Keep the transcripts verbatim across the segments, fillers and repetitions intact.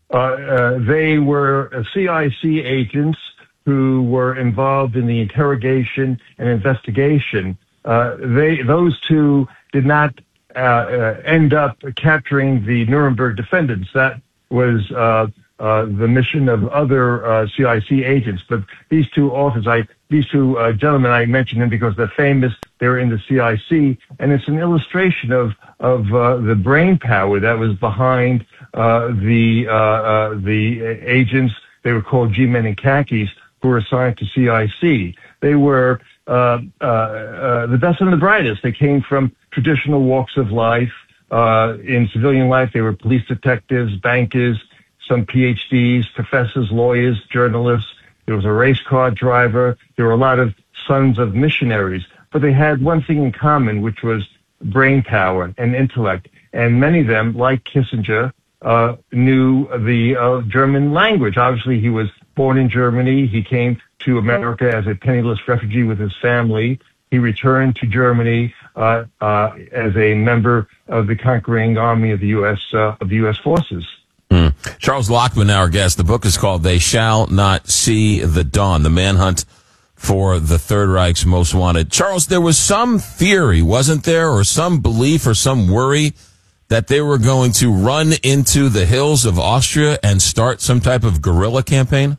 Uh, uh, they were C I C agents who were involved in the interrogation and investigation. Uh, they, those two did not uh, uh, end up capturing the Nuremberg defendants. That was uh, uh, the mission of other uh, C I C agents. But these two authors, I, these two uh, gentlemen, I mentioned them because they're famous. They're in the C I C, and it's an illustration of of uh, the brain power that was behind uh, the uh, uh, the agents. They were called G-men in khakis, who were assigned to C I C. They were uh, uh, uh, the best and the brightest. They came from traditional walks of life. Uh, in civilian life, they were police detectives, bankers, some P H Ds, professors, lawyers, journalists. There was a race car driver. There were a lot of sons of missionaries. But they had one thing in common, which was brain power and intellect. And many of them, like Kissinger, uh, knew the uh, German language. Obviously, he was born in Germany. He came to America as a penniless refugee with his family. He returned to Germany uh, uh, as a member of the conquering army of the U S uh, of the U S forces. Mm. Charles Lockman, our guest. The book is called "They Shall Not See the Dawn: The Manhunt for the Third Reich's Most Wanted." Charles, there was some theory, wasn't there, or some belief or some worry that they were going to run into the hills of Austria and start some type of guerrilla campaign?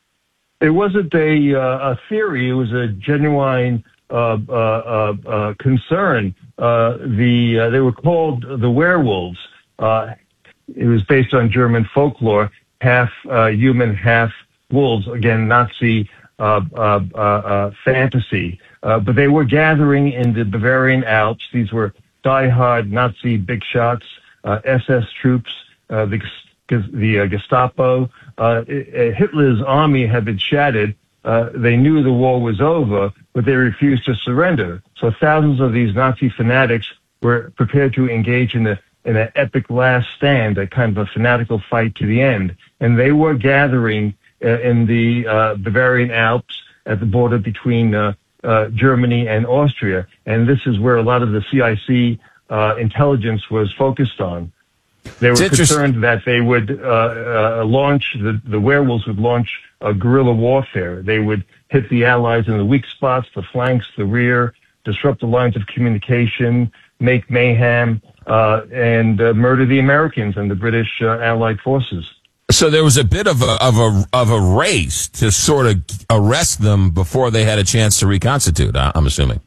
It wasn't a, uh, a theory. It was a genuine uh, uh, uh, uh, concern. Uh, the uh, they were called the werewolves. Uh, it was based on German folklore, half uh, human, half wolves. Again, Nazi uh, uh, uh, uh, fantasy. Uh, but they were gathering in the Bavarian Alps. These were diehard Nazi big shots, uh, S S troops, uh, the the uh, Gestapo. Uh, Hitler's army had been shattered. Uh, they knew the war was over, but they refused to surrender. So thousands of these Nazi fanatics were prepared to engage in a in an epic last stand, a kind of a fanatical fight to the end. And they were gathering uh, in the uh, Bavarian Alps at the border between uh, uh, Germany and Austria. And this is where a lot of the C I C uh, intelligence was focused on. They were concerned that they would uh, uh, launch, the, the werewolves would launch a guerrilla warfare. They would hit the Allies in the weak spots, the flanks, the rear, disrupt the lines of communication, make mayhem, uh, and uh, murder the Americans and the British uh, Allied forces. So there was a bit of a, of a, of a race to sort of arrest them before they had a chance to reconstitute, I'm assuming.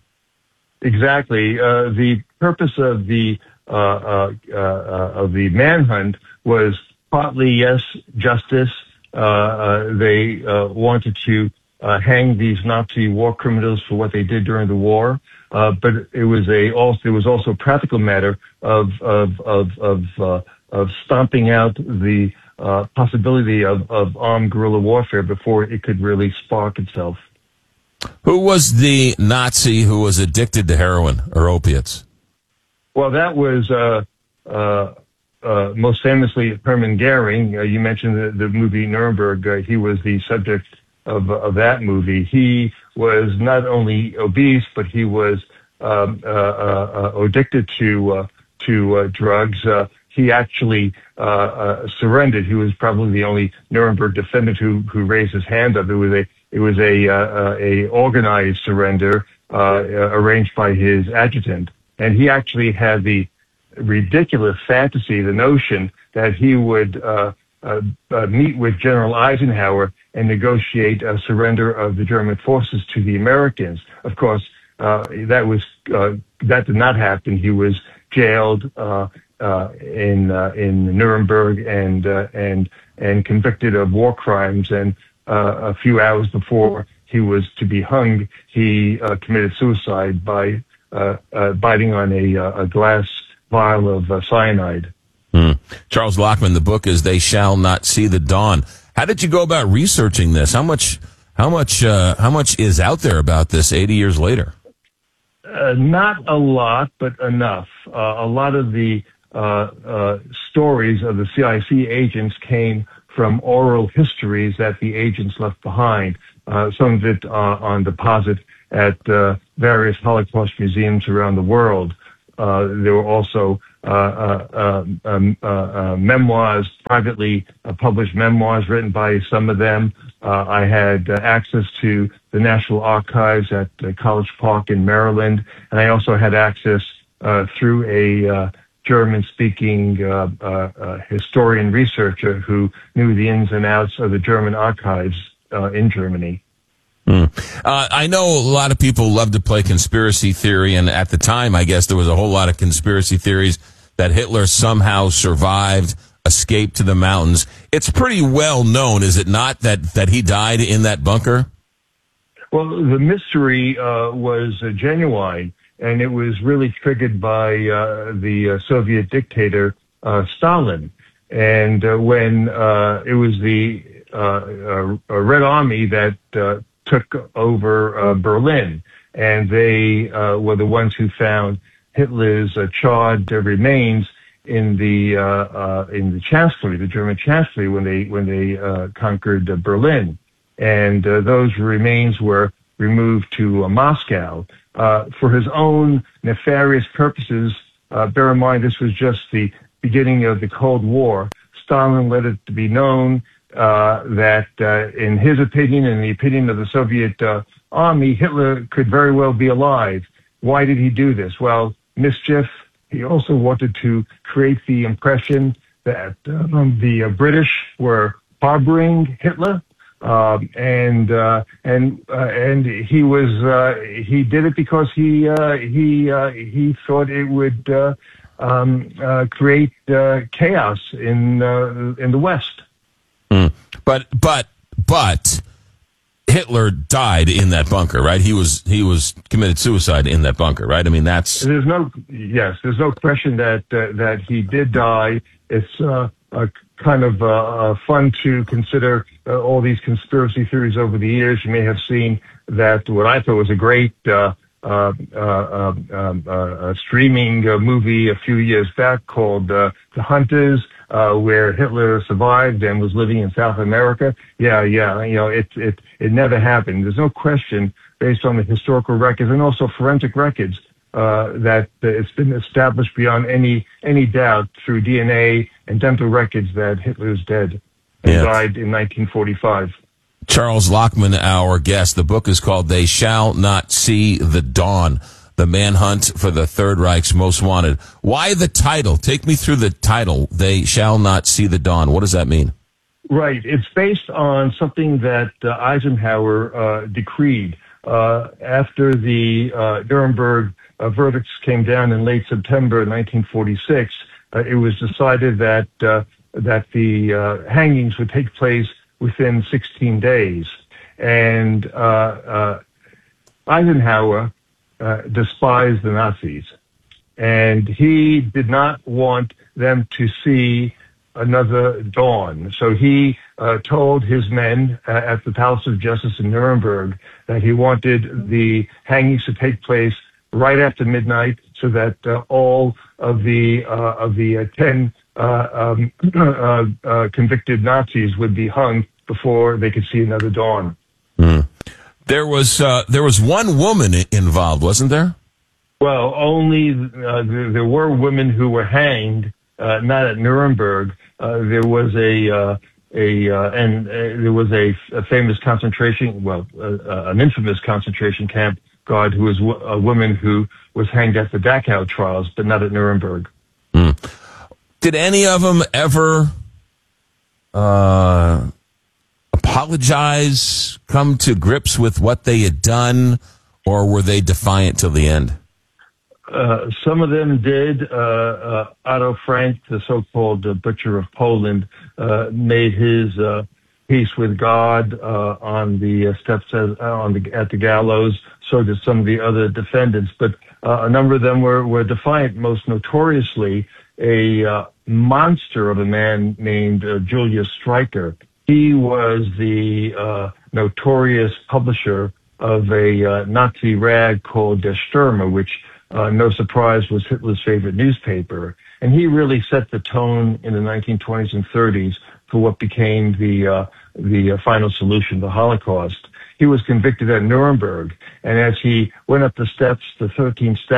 Exactly. Uh, the purpose of the Uh, uh, uh, of the manhunt was partly, yes, justice. Uh, uh, they uh, wanted to uh, hang these Nazi war criminals for what they did during the war, uh, but it was a also it was also a practical matter of of of of, uh, of stomping out the uh, possibility of, of armed guerrilla warfare before it could really spark itself. Who was the Nazi who was addicted to heroin or opiates? Well, that was uh, uh, uh, most famously Hermann Goering. Uh, you mentioned the, the movie Nuremberg. Uh, he was the subject of, of that movie. He was not only obese, but he was um, uh, uh, uh, addicted to uh, to uh, drugs. Uh, he actually uh, uh, surrendered. He was probably the only Nuremberg defendant who who raised his hand up. It was a it was a uh, a organized surrender uh, arranged by his adjutant. And he actually had the ridiculous fantasy, the notion that he would uh, uh, uh, meet with General Eisenhower and negotiate a surrender of the German forces to the Americans. Of course, uh, that was uh, that did not happen. He was jailed uh, uh, in uh, in Nuremberg and uh, and and convicted of war crimes. And uh, a few hours before he was to be hung, he uh, committed suicide by Uh, uh, biting on a, uh, a glass vial of uh, cyanide. Mm. Charles Lockman, the book is "They Shall Not See the Dawn." How did you go about researching this? How much, how much, uh, how much is out there about this eighty years later? Uh, not a lot, but enough. Uh, a lot of the uh, uh, stories of the C I C agents came from oral histories that the agents left behind. Uh, some of it uh, on deposit at uh, various Holocaust museums around the world. Uh, there were also uh, uh, um, uh, uh, memoirs, privately uh, published memoirs written by some of them. Uh, I had uh, access to the National Archives at uh, College Park in Maryland, and I also had access uh, through a uh, German-speaking uh, uh, uh, historian researcher who knew the ins and outs of the German archives uh, in Germany. Mm. Uh, I know a lot of people love to play conspiracy theory, and at the time, I guess there was a whole lot of conspiracy theories that Hitler somehow survived, escaped to the mountains. It's pretty well known, is it not, that, that he died in that bunker? Well, the mystery uh, was uh, genuine, and it was really triggered by uh, the uh, Soviet dictator uh, Stalin. And uh, when uh, it was the uh, uh, Red Army that uh, took over uh, Berlin, and they uh, were the ones who found Hitler's uh, charred uh, remains in the uh, uh, in the Chancellery, the German Chancellery, when they when they uh, conquered uh, Berlin, and uh, those remains were removed to uh, Moscow uh, for his own nefarious purposes. Uh, bear in mind, this was just the beginning of the Cold War. Stalin let it be known uh, that, uh, in his opinion and the opinion of the Soviet uh, army, Hitler could very well be alive. Why did he do this? Well, mischief. He also wanted to create the impression that um, the uh, British were harboring Hitler, um, and uh, and uh, and he was uh, he did it because he uh, he uh, he thought it would uh, um, uh, create uh, chaos in uh, in the West. Mm. But but but Hitler died in that bunker, right? He was he was committed suicide in that bunker, right? I mean, that's there's no yes, there's no question that uh, that he did die. It's uh, a kind of uh, fun to consider uh, all these conspiracy theories over the years. You may have seen that what I thought was a great uh, uh, uh, um, uh, streaming uh, movie a few years back called uh, The Hunters. Uh, where Hitler survived and was living in South America. Yeah, yeah, you know, it, it, it never happened. There's no question, based on the historical records and also forensic records, uh, that uh, it's been established beyond any, any doubt through D N A and dental records that Hitler is dead and yeah. died in nineteen forty-five. Charles Lockman, our guest. The book is called They Shall Not See the Dawn. The Manhunt for the Third Reich's Most Wanted. Why the title? Take me through the title, They Shall Not See the Dawn. What does that mean? Right. It's based on something that uh, Eisenhower uh, decreed. Uh, after the uh, Nuremberg uh, verdicts came down in late September nineteen forty-six, uh, it was decided that uh, that the uh, hangings would take place within sixteen days. And uh, uh, Eisenhower Uh, despised the Nazis, and he did not want them to see another dawn. So he uh, told his men uh, at the Palace of Justice in Nuremberg that he wanted the hangings to take place right after midnight, so that uh, all of the uh, of the uh, ten uh, um, uh, uh, convicted Nazis would be hung before they could see another dawn. Mm. There was uh, there was one woman involved, wasn't there? Well, only uh, there, there were women who were hanged, uh, not at Nuremberg. Uh, there was a uh, a uh, and uh, there was a, a famous concentration, well, uh, uh, an infamous concentration camp guard who was w- a woman who was hanged at the Dachau trials, but not at Nuremberg. Mm. Did any of them ever Uh apologize, come to grips with what they had done, or were they defiant till the end? Uh, some of them did. Uh, uh, Otto Frank, the so-called uh, Butcher of Poland, uh, made his uh, peace with God uh, on the uh, steps as, uh, on the, at the gallows. So did some of the other defendants, but uh, a number of them were, were defiant. Most notoriously, a uh, monster of a man named uh, Julius Streicher. He was the uh, notorious publisher of a uh, Nazi rag called Der Stürmer, which, uh, no surprise, was Hitler's favorite newspaper. And he really set the tone in the nineteen twenties and thirties for what became the uh, the uh, final solution, the Holocaust. He was convicted at Nuremberg, and as he went up the steps, the thirteen steps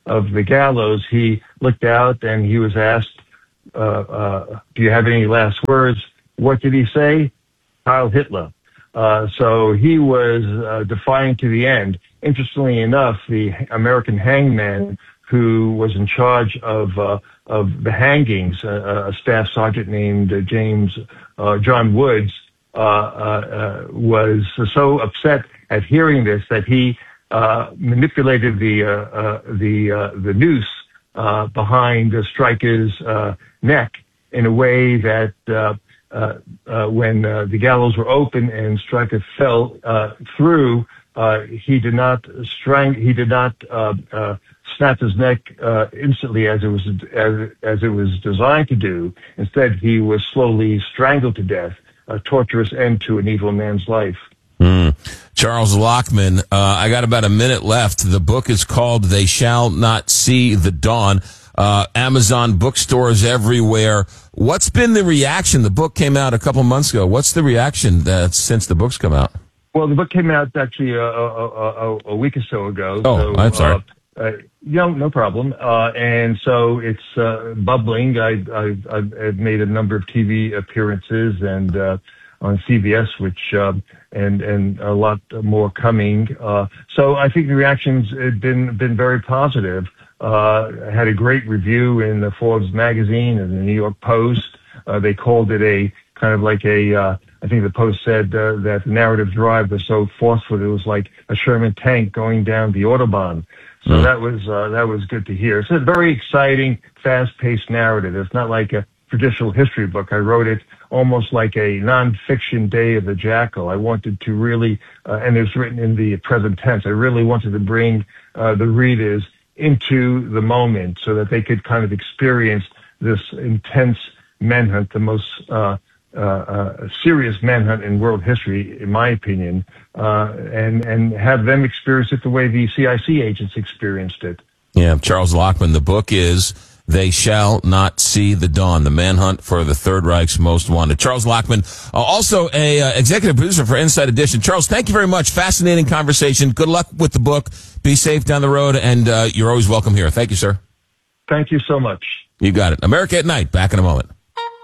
of the gallows, he looked out and he was asked, uh, uh, do you have any last words? What did he say? Heil Hitler. Uh, so he was uh, defiant to the end. Interestingly enough, the American hangman who was in charge of uh, of the hangings, uh, a staff sergeant named uh, James uh, John Woods, uh, uh, uh, was so upset at hearing this that he uh, manipulated the uh, uh, the uh, the noose uh, behind uh, Stryker's uh, neck in a way that uh, uh, uh, when uh, the gallows were open and Stryker fell uh, through, uh, he did not strang he did not uh, uh, snap his neck uh, instantly as it was as as it was designed to do. Instead, he was slowly strangled to death, a torturous end to an evil man's life. Mm. Charles Lockman, uh, I got about a minute left. The book is called They Shall Not See the Dawn. Uh, Amazon bookstores everywhere. What's been the reaction? The book came out a couple months ago. What's the reaction that, since the book's come out? Well, the book came out actually a, a, a, a week or so ago. Oh, so, I'm sorry. Uh, uh, no, no problem. Uh, and so it's uh, bubbling. I, I, I've made a number of T V appearances and uh, on C B S, which uh, and and a lot more coming. Uh, so I think the reactions have been been very positive. Uh, I had a great review in the Forbes magazine and the New York Post. Uh, they called it a kind of like a, uh, I think the Post said uh, that the narrative drive was so forceful it was like a Sherman tank going down the Autobahn. So mm. that was uh, that was good to hear. It's a very exciting, fast-paced narrative. It's not like a traditional history book. I wrote it almost like a nonfiction Day of the Jackal. I wanted to really, uh, and it's written in the present tense. I really wanted to bring uh, the readers into the moment so that they could kind of experience this intense manhunt, the most uh, uh, uh, serious manhunt in world history, in my opinion, uh, and and have them experience it the way the C I C agents experienced it. Yeah, Charles Lockman. The book is They Shall Not See the Dawn, the manhunt for the Third Reich's most wanted. Charles Lockman, uh, also a uh, executive producer for Inside Edition. Charles, thank you very much. Fascinating conversation. Good luck with the book. Be safe down the road, and uh, you're always welcome here. Thank you, sir. Thank you so much. You got it. America at Night. Back in a moment.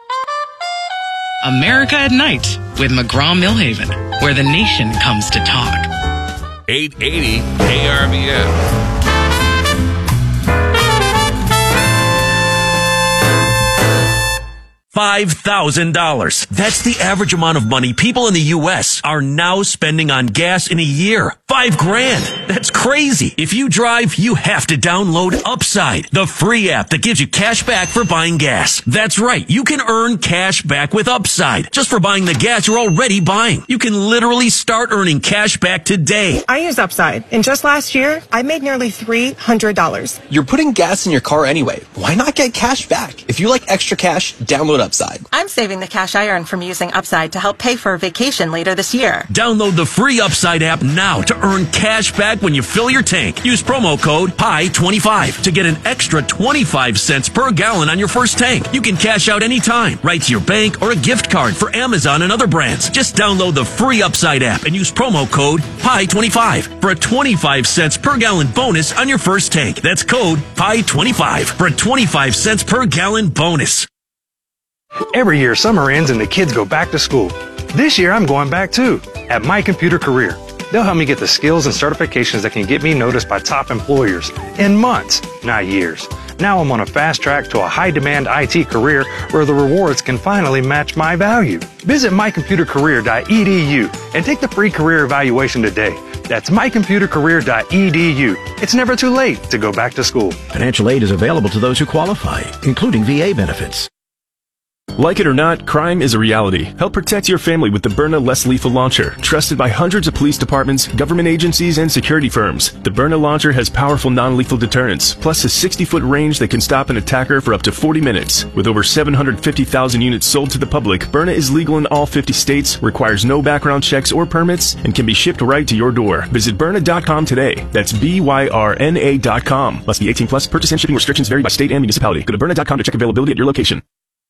America at Night with McGraw-Millhaven, where the nation comes to talk. eight eighty A R V F. five thousand dollars. That's the average amount of money people in the U S are now spending on gas in a year. Five grand. That's crazy. If you drive, you have to download Upside, the free app that gives you cash back for buying gas. That's right. You can earn cash back with Upside just for buying the gas you're already buying. You can literally start earning cash back today. I use Upside, and just last year, I made nearly three hundred dollars. You're putting gas in your car anyway. Why not get cash back? If you like extra cash, download Upside. I'm saving the cash I earn from using Upside to help pay for a vacation later this year. Download the free Upside app now to earn cash back when you fill your tank. Use promo code P I twenty-five to get an extra twenty-five cents per gallon on your first tank. You can cash out anytime, right to your bank or a gift card for Amazon and other brands. Just download the free Upside app and use promo code P I twenty-five for a twenty-five cents per gallon bonus on your first tank. That's code P I twenty-five for a twenty-five cents per gallon bonus. Every year, summer ends and the kids go back to school. This year, I'm going back too, at My Computer Career. They'll help me get the skills and certifications that can get me noticed by top employers in months, not years. Now I'm on a fast track to a high-demand I T career where the rewards can finally match my value. Visit my computer career dot e d u and take the free career evaluation today. That's my computer career dot e d u. It's never too late to go back to school. Financial aid is available to those who qualify, including V A benefits. Like it or not, crime is a reality. Help protect your family with the Byrna Less Lethal Launcher, trusted by hundreds of police departments, government agencies, and security firms. The Byrna Launcher has powerful non-lethal deterrence, plus a sixty-foot range that can stop an attacker for up to forty minutes. With over seven hundred fifty thousand units sold to the public, Byrna is legal in all fifty states, requires no background checks or permits, and can be shipped right to your door. Visit Byrna dot com today. That's B Y R N A dot com. Must be eighteen plus. Purchase and shipping restrictions vary by state and municipality. Go to Byrna dot com to check availability at your location.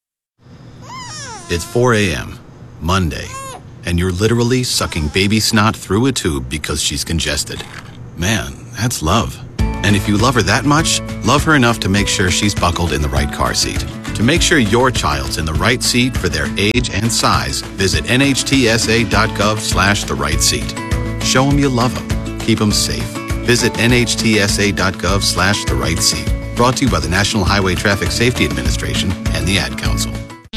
It's four a.m., Monday, and you're literally sucking baby snot through a tube because she's congested. Man, that's love. And if you love her that much, love her enough to make sure she's buckled in the right car seat. To make sure your child's in the right seat for their age and size, visit nhtsa.gov slash the right seat. Show them you love them. Keep them safe. Visit nhtsa.gov slash the right seat. Brought to you by the National Highway Traffic Safety Administration and the Ad Council.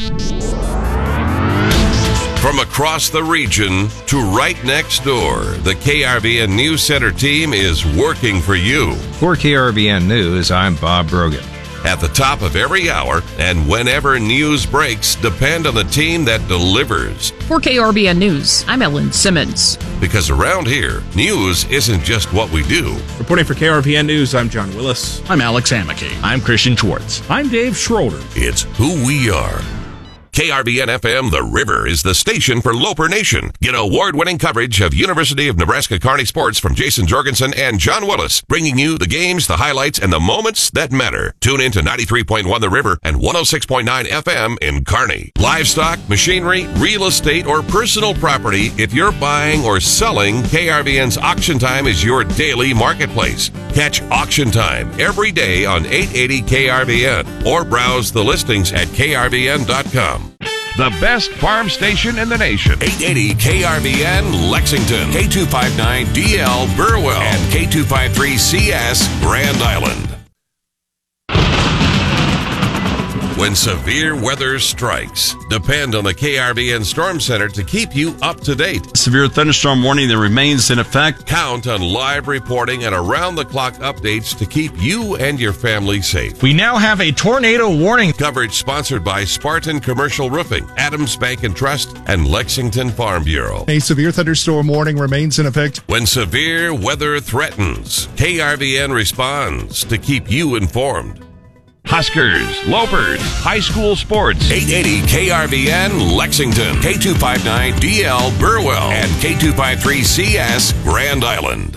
From across the region to right next door, the K R B N News Center team is working for you. For K R B N News, I'm Bob Brogan. At the top of every hour and whenever news breaks, depend on the team that delivers. For K R B N News, I'm Ellen Simmons. Because around here, news isn't just what we do. Reporting for K R B N News, I'm John Willis. I'm Alex Hamake. I'm Christian Schwartz. I'm Dave Schroeder. It's who we are. K R B N F M The River is the station for Loper Nation. Get award-winning coverage of University of Nebraska-Kearney sports from Jason Jorgensen and John Willis, bringing you the games, the highlights, and the moments that matter. Tune in to ninety-three point one The River and one oh six point nine F M in Kearney. Livestock, machinery, real estate, or personal property, if you're buying or selling, K R B N's Auction Time is your daily marketplace. Catch Auction Time every day on eight eighty K R B N or browse the listings at K R B N dot com. The best farm station in the nation. eight eighty K R B N Lexington, K two fifty-nine D L Burwell, and K two fifty-three C S Grand Island. When severe weather strikes, depend on the K R B N Storm Center to keep you up to date. Severe thunderstorm warning that remains in effect. Count on live reporting and around-the-clock updates to keep you and your family safe. We now have a tornado warning. Coverage sponsored by Spartan Commercial Roofing, Adams Bank and Trust, and Lexington Farm Bureau. A severe thunderstorm warning remains in effect. When severe weather threatens, K R B N responds to keep you informed. Huskers, Lopers, high school sports. eight eighty K R B N Lexington, K two fifty-nine D L Burwell, and K two fifty-three C S Grand Island.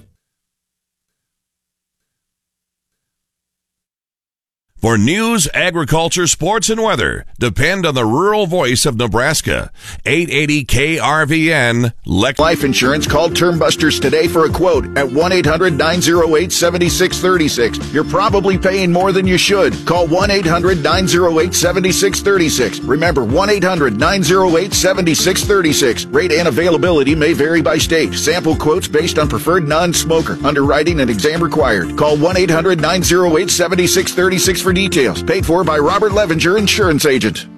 For news, agriculture, sports, and weather, depend on the rural voice of Nebraska. eight eighty K R V N, Lex- Life insurance. Call Termbusters today for a quote at one eight hundred nine oh eight seven six three six. You're probably paying more than you should. Call one eight hundred nine oh eight seven six three six. Remember, one eight hundred nine oh eight seven six three six. Rate and availability may vary by state. Sample quotes based on preferred non-smoker. Underwriting and exam required. Call one eight hundred nine oh eight seven six three six for details. Paid for by Robert Levenger, insurance agent.